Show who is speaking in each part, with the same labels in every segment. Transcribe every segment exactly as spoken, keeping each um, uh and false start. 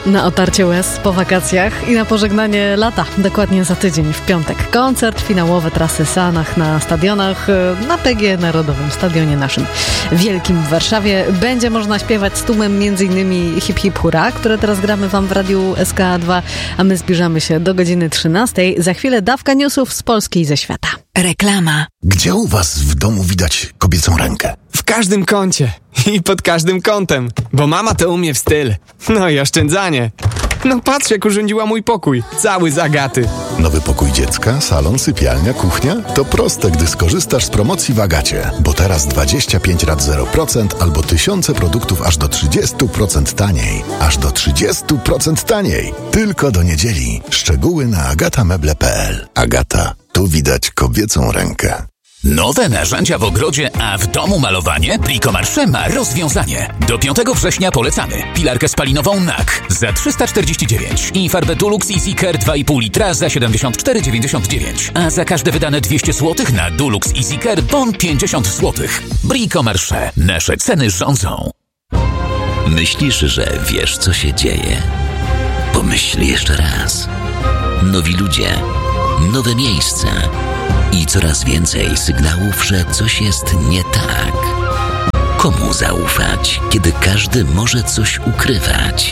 Speaker 1: na otarcie łez po wakacjach i na pożegnanie lata. Dokładnie za tydzień, w piątek. Koncert finałowy trasy Sanach na stadionach, na P G Narodowym, stadionie naszym wielkim w Warszawie. Będzie można śpiewać z tłumem między innymi Hip Hip Hura, które teraz gramy wam w Radiu S K dwa, a my zbliżamy się do godziny trzynastej. Za chwilę dawka newsów z Polski i ze świata.
Speaker 2: Reklama.
Speaker 3: Gdzie u was w domu widać kobiecą rękę?
Speaker 4: W każdym kącie i pod każdym kątem, bo mama to umie w styl. No i oszczędzanie. No patrz, jak urządziła mój pokój, cały z Agaty.
Speaker 3: Nowy pokój dziecka, salon, sypialnia, kuchnia? To proste, gdy skorzystasz z promocji w Agacie. Bo teraz dwadzieścia pięć rat zero procent albo tysiące produktów aż do trzydzieści procent taniej. Aż do trzydzieści procent taniej. Tylko do niedzieli. Szczegóły na agatameble kropka p l. Agata. Tu widać kobiecą rękę.
Speaker 5: Nowe narzędzia w ogrodzie, a w domu malowanie? Bricomarché ma rozwiązanie. Do piątego września polecamy. Pilarkę spalinową N A K za trzysta czterdzieści dziewięć i farbę Dulux Easy Care dwa i pół litra za siedemdziesiąt cztery dziewięćdziesiąt dziewięć. A za każde wydane dwieście złotych na Dulux Easy Care bon pięćdziesiąt złotych. Bricomarché. Nasze ceny rządzą.
Speaker 6: Myślisz, że wiesz, co się dzieje? Pomyśl jeszcze raz. Nowi ludzie, nowe miejsca i coraz więcej sygnałów, że coś jest nie tak. Komu zaufać, kiedy każdy może coś ukrywać?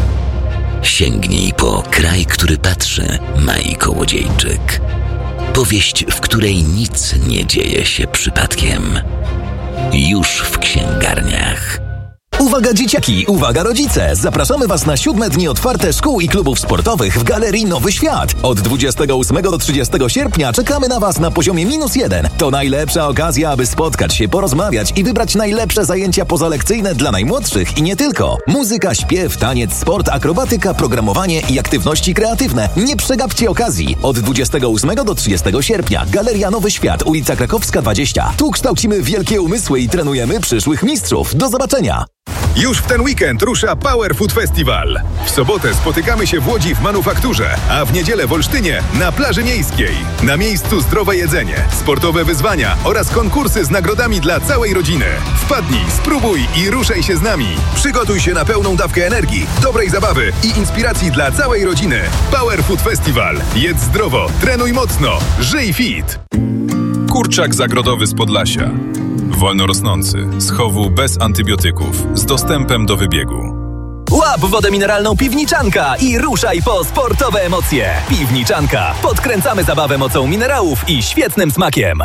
Speaker 6: Sięgnij po Kraj, który patrzy, Mai Kołodziejczyk. Powieść, w której nic nie dzieje się przypadkiem. Już w księgarniach.
Speaker 7: Uwaga dzieciaki, uwaga rodzice! Zapraszamy Was na siódme dni otwarte szkół i klubów sportowych w Galerii Nowy Świat. Od dwudziestego ósmego do trzydziestego sierpnia czekamy na Was na poziomie minus jeden. To najlepsza okazja, aby spotkać się, porozmawiać i wybrać najlepsze zajęcia pozalekcyjne dla najmłodszych i nie tylko. Muzyka, śpiew, taniec, sport, akrobatyka, programowanie i aktywności kreatywne. Nie przegapcie okazji. Od dwudziestego ósmego do trzydziestego sierpnia Galeria Nowy Świat, ulica Krakowska dwadzieścia. Tu kształcimy wielkie umysły i trenujemy przyszłych mistrzów. Do zobaczenia!
Speaker 8: Już w ten weekend rusza Power Food Festival. W sobotę spotykamy się w Łodzi w Manufakturze, a w niedzielę w Olsztynie na plaży miejskiej. Na miejscu zdrowe jedzenie, sportowe wyzwania oraz konkursy z nagrodami dla całej rodziny. Wpadnij, spróbuj i ruszaj się z nami. Przygotuj się na pełną dawkę energii, dobrej zabawy i inspiracji dla całej rodziny. Power Food Festival. Jedz zdrowo, trenuj mocno, żyj fit. Kurczak zagrodowy z Podlasia. Wolno rosnący, z chowu bez antybiotyków, z dostępem do wybiegu.
Speaker 7: Łap wodę mineralną Piwniczanka i ruszaj po sportowe emocje. Piwniczanka. Podkręcamy zabawę mocą minerałów i świetnym smakiem.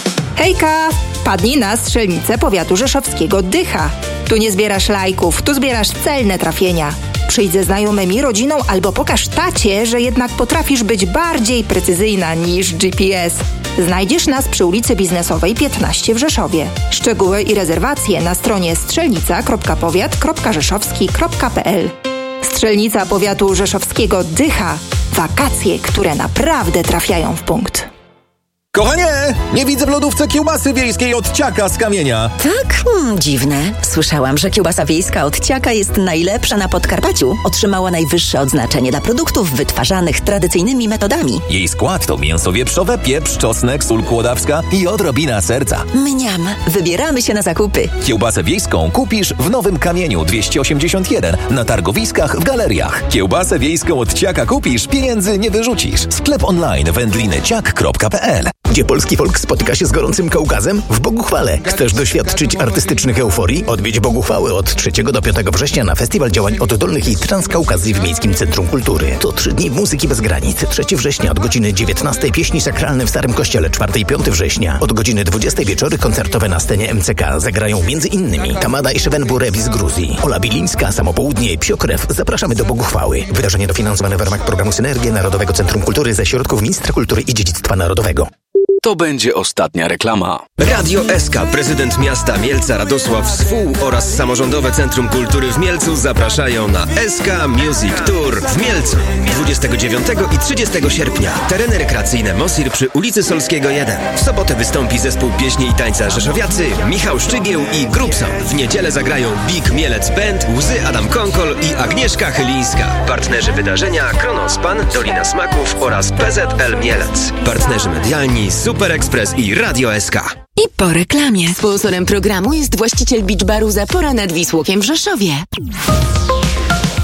Speaker 2: Hejka! Wpadnij na strzelnicę powiatu rzeszowskiego Dycha. Tu nie zbierasz lajków, tu zbierasz celne trafienia. Przyjdź ze znajomymi, rodziną albo pokaż tacie, że jednak potrafisz być bardziej precyzyjna niż G P S. Znajdziesz nas przy ulicy Biznesowej piętnaście w Rzeszowie. Szczegóły i rezerwacje na stronie strzelnica kropka powiat kropka rzeszowski kropka p l. Strzelnica powiatu rzeszowskiego Dycha. Wakacje, które naprawdę trafiają w punkt.
Speaker 7: Kochanie, nie widzę w lodówce kiełbasy wiejskiej od Ciaka z Kamienia.
Speaker 9: Tak? Hmm, dziwne. Słyszałam, że kiełbasa wiejska od Ciaka jest najlepsza na Podkarpaciu. Otrzymała najwyższe odznaczenie dla produktów wytwarzanych tradycyjnymi metodami.
Speaker 7: Jej skład to mięso wieprzowe, pieprz, czosnek, sól kłodawska i odrobina serca.
Speaker 9: Mniam. Wybieramy się na zakupy.
Speaker 7: Kiełbasę wiejską kupisz w Nowym Kamieniu dwieście osiemdziesiąt jeden, na targowiskach, w galeriach. Kiełbasę wiejską od Ciaka kupisz, pieniędzy nie wyrzucisz. Sklep online wędliny ciak kropka p l.
Speaker 10: Gdzie polski folk spotyka się z gorącym Kaukazem? W Boguchwale. Chcesz doświadczyć artystycznych euforii? Odwiedź Boguchwałę od trzeciego do piątego września na Festiwal Działań Oddolnych i Transkaukazji w Miejskim Centrum Kultury. To trzy dni muzyki bez granic. trzeciego września od godziny dziewiętnastej pieśni sakralne w Starym Kościele. czwartego i piątego września od godziny dwudziestej wieczory koncertowe na scenie M C K. Zagrają między innymi Tamada i Szewenburewi z Gruzji, Ola Bilińska, Samopołudnie i Psiokrew. Zapraszamy do Boguchwały. Wydarzenie dofinansowane w ramach programu Synergia Narodowego Centrum Kultury ze środków Ministra Kultury i Dziedzictwa Narodowego.
Speaker 11: To będzie ostatnia reklama.
Speaker 12: Radio S K, prezydent miasta Mielca Radosław Swół oraz Samorządowe Centrum Kultury w Mielcu zapraszają na S K Music Tour w Mielcu dwudziestego dziewiątego i trzydziestego sierpnia. Tereny rekreacyjne Mosir przy ulicy Solskiego jeden. W sobotę wystąpi zespół pieśni i tańca Rzeszowiacy, Michał Szczygieł i Grubson. W niedzielę zagrają Big Mielec Band, Łzy Adam Konkol i Agnieszka Chylińska. Partnerzy wydarzenia Kronospan, Dolina Smaków oraz P Z L Mielec. Partnerzy medialni Super Express i Radio S K.
Speaker 2: I po reklamie. Sponsorem programu jest właściciel Beach Baru Zapora nad Wisłokiem w Rzeszowie.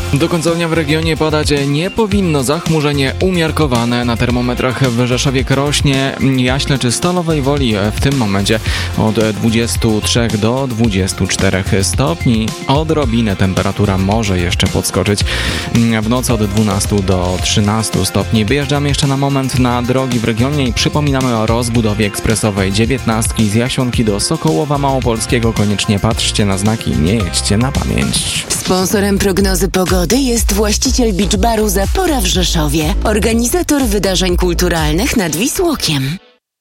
Speaker 13: Do końca dnia w regionie padać nie powinno, zachmurzenie umiarkowane. Na termometrach w Rzeszowie, Krośnie, Jaśle czy Stalowej Woli w tym momencie od dwudziestu trzech do dwudziestu czterech stopni. Odrobinę temperatura może jeszcze podskoczyć. W nocy od dwunastu do trzynastu stopni. Wyjeżdżamy jeszcze na moment na drogi w regionie i przypominamy o rozbudowie ekspresowej dziewiętnastki z Jasionki do Sokołowa Małopolskiego. Koniecznie patrzcie na znaki, nie jedźcie na pamięć.
Speaker 14: Sponsorem prognozy pogody jest właściciel Beach Baru Zapora w Rzeszowie, organizator wydarzeń kulturalnych nad Wisłokiem.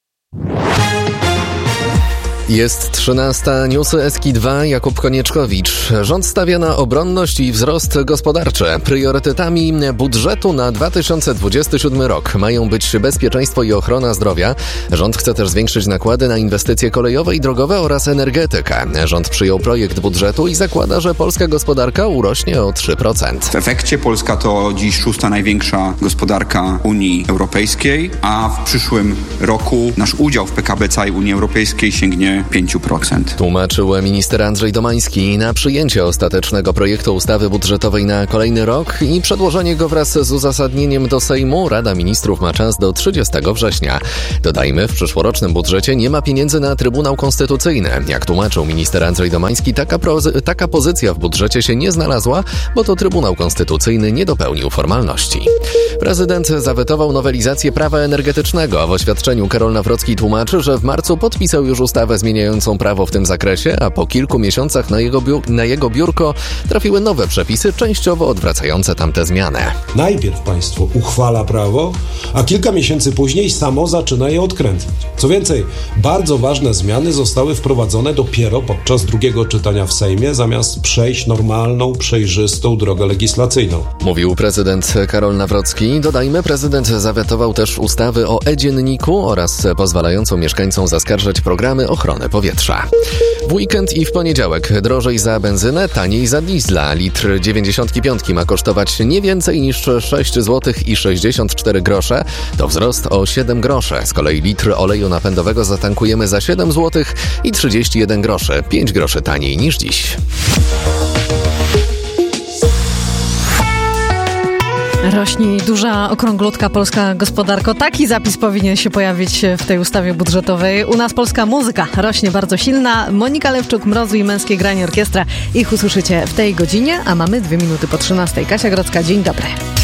Speaker 15: Jest trzynasta, newsy S K I dwa, Jakub Konieczkowicz. Rząd stawia na obronność i wzrost gospodarczy. Priorytetami budżetu na dwa tysiące dwudziesty siódmy rok mają być bezpieczeństwo i ochrona zdrowia. Rząd chce też zwiększyć nakłady na inwestycje kolejowe i drogowe oraz energetykę. Rząd przyjął projekt budżetu i zakłada, że polska gospodarka urośnie o trzy procent.
Speaker 16: W efekcie Polska to dziś szósta największa gospodarka Unii Europejskiej, a w przyszłym roku nasz udział w P K B całej Unii Europejskiej sięgnie pięć procent.
Speaker 15: Tłumaczył minister Andrzej Domański. Na przyjęcie ostatecznego projektu ustawy budżetowej na kolejny rok i przedłożenie go wraz z uzasadnieniem do Sejmu Rada Ministrów ma czas do trzydziestego września. Dodajmy, w przyszłorocznym budżecie nie ma pieniędzy na Trybunał Konstytucyjny. Jak tłumaczył minister Andrzej Domański, taka, prozy- taka pozycja w budżecie się nie znalazła, bo to Trybunał Konstytucyjny nie dopełnił formalności. Prezydent zawetował nowelizację prawa energetycznego, a w oświadczeniu Karol Nawrocki tłumaczy, że w marcu podpisał już ustawę zmieniającą prawo w tym zakresie, a po kilku miesiącach na jego, biu- na jego biurko trafiły nowe przepisy, częściowo odwracające tamte zmiany.
Speaker 17: Najpierw państwo uchwala prawo, a kilka miesięcy później samo zaczyna je odkręcać. Co więcej, bardzo ważne zmiany zostały wprowadzone dopiero podczas drugiego czytania w Sejmie, zamiast przejść normalną, przejrzystą drogę legislacyjną.
Speaker 15: Mówił prezydent Karol Nawrocki. Dodajmy, prezydent zawetował też ustawy o e-dzienniku oraz pozwalającą mieszkańcom zaskarżać programy ochrony powietrza. W weekend i w poniedziałek drożej za benzynę, taniej za diesla. Litr dziewięćdziesiątki piątki ma kosztować nie więcej niż sześć złotych i sześćdziesiąt cztery grosze. To wzrost o siedem groszy. Z kolei litr oleju napędowego zatankujemy za siedem złotych i trzydzieści jeden groszy. pięć groszy taniej niż dziś.
Speaker 1: Rośnie duża okrąglutka polska gospodarko. Taki zapis powinien się pojawić w tej ustawie budżetowej. U nas polska muzyka rośnie bardzo silna. Monika Lewczuk, Mrozu i Męskie Granie Orkiestra. Ich usłyszycie w tej godzinie, a mamy dwie minuty po trzynastej. Kasia Grodzka, dzień dobry.